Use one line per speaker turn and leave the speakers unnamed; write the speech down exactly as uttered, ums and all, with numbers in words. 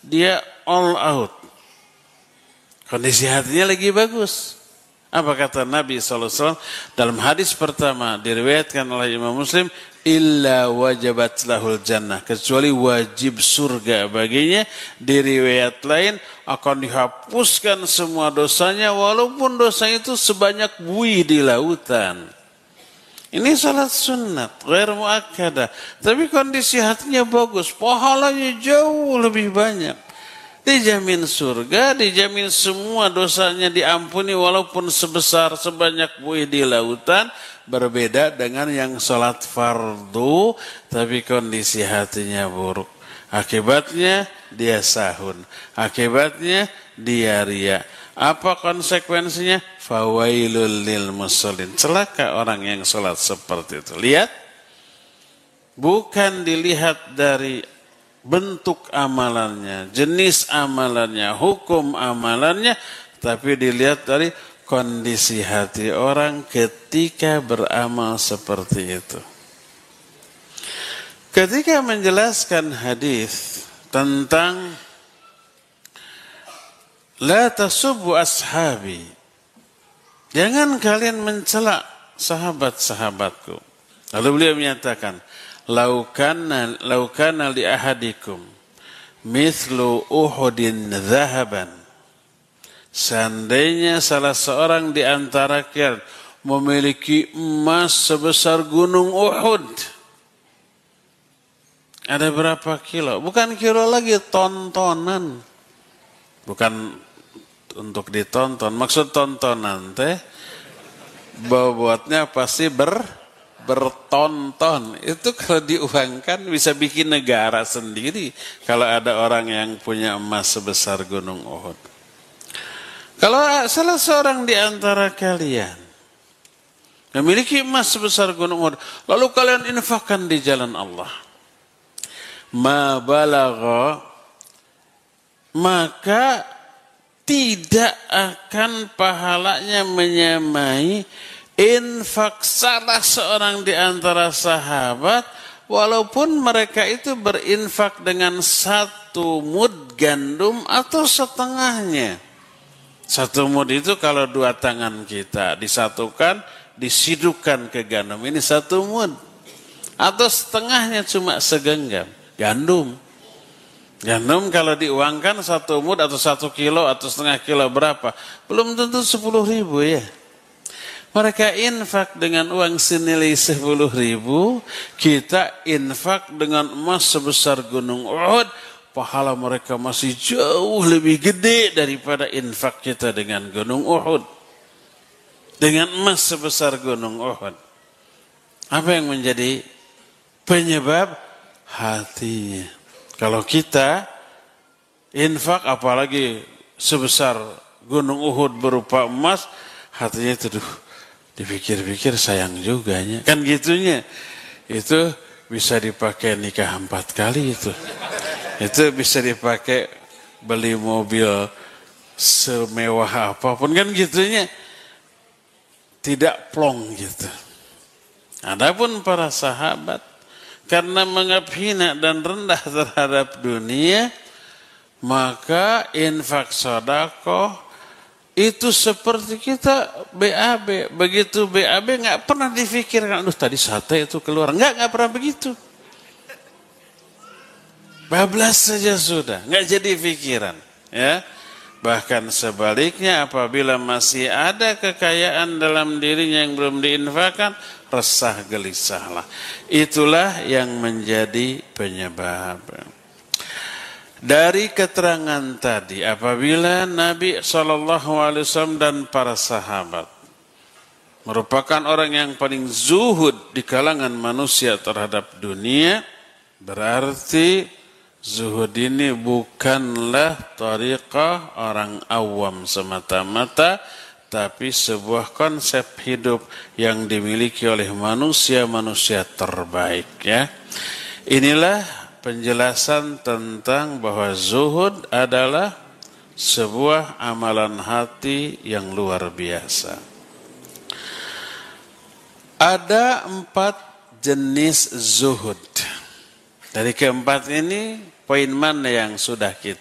dia all out. Kondisi hatinya lagi bagus. Apa kata Nabi shallallahu alaihi wasallam dalam hadis pertama diriwayatkan oleh Imam Muslim, illa wajabat lahul jannah, kecuali wajib surga baginya. Di riwayat lain akan dihapuskan semua dosanya walaupun dosa itu sebanyak buih di lautan. Ini salat sunnat, ghair muakkadah, tapi kondisi hatinya bagus, pahalanya jauh lebih banyak. Dijamin surga, dijamin semua dosanya diampuni walaupun sebesar sebanyak buih di lautan. Berbeda dengan yang sholat fardu tapi kondisi hatinya buruk. Akibatnya dia sahun, akibatnya dia riya. Apa konsekuensinya? Fawailul lil musallin. Celaka orang yang sholat seperti itu. Lihat, bukan dilihat dari bentuk amalannya, jenis amalannya, hukum amalannya, tapi dilihat dari kondisi hati orang ketika beramal seperti itu. Ketika menjelaskan hadis tentang la tasubbu ashabi, jangan kalian mencela sahabat-sahabatku. Lalu beliau menyatakan, Laukana laukana li ahadikum mithlu Uhudin dhahaban. Seandainya salah seorang di antara kalian memiliki emas sebesar gunung Uhud. Ada berapa kilo? Bukan kilo lagi, tontonan. Bukan untuk ditonton, maksud tontonan teh bobotnya pasti ber bertonton. Itu kalau diuangkan bisa bikin negara sendiri kalau ada orang yang punya emas sebesar gunung Uhud. Kalau salah seorang di antara kalian memiliki emas sebesar gunung Uhud, lalu kalian infakkan di jalan Allah, ma balagha, maka tidak akan pahalanya menyamai infak salah seorang di antara sahabat, walaupun mereka itu berinfak dengan satu mud gandum atau setengahnya. Satu mud itu kalau dua tangan kita disatukan, disidukkan ke gandum, ini satu mud. Atau setengahnya cuma segenggam, gandum. Gandum kalau diuangkan satu mud atau satu kilo atau setengah kilo berapa? Belum tentu sepuluh ribu ya. Mereka infak dengan uang senilai sepuluh ribu, kita infak dengan emas sebesar gunung Uhud, pahala mereka masih jauh lebih gede daripada infak kita dengan gunung Uhud. Dengan emas sebesar gunung Uhud. Apa yang menjadi penyebab? Hatinya. Kalau kita infak apalagi sebesar gunung Uhud berupa emas, hatinya itu duh, dipikir-pikir sayang juga nya. Kan gitunya. Itu bisa dipakai nikah empat kali itu. Itu bisa dipakai beli mobil semewah apapun kan gitunya. Tidak plong gitu. Adapun para sahabat karena menganggap hina dan rendah terhadap dunia, maka infak sedekah itu seperti kita B A B. Begitu B A B nggak pernah difikirkan, aduh tadi sate itu keluar. Nggak, nggak pernah begitu. Bablas saja sudah, nggak jadi pikiran. Ya. Bahkan sebaliknya apabila masih ada kekayaan dalam dirinya yang belum diinfakkan, resah gelisahlah. Itulah yang menjadi penyebab. Dari keterangan tadi, apabila Nabi shallallahu alaihi wasallam dan para sahabat merupakan orang yang paling zuhud di kalangan manusia terhadap dunia, berarti zuhud ini bukanlah tariqah orang awam semata-mata, tapi sebuah konsep hidup yang dimiliki oleh manusia-manusia terbaik. Ya, inilah penjelasan tentang bahwa zuhud adalah sebuah amalan hati yang luar biasa. Ada empat jenis zuhud. Dari keempat ini, poin mana yang sudah kita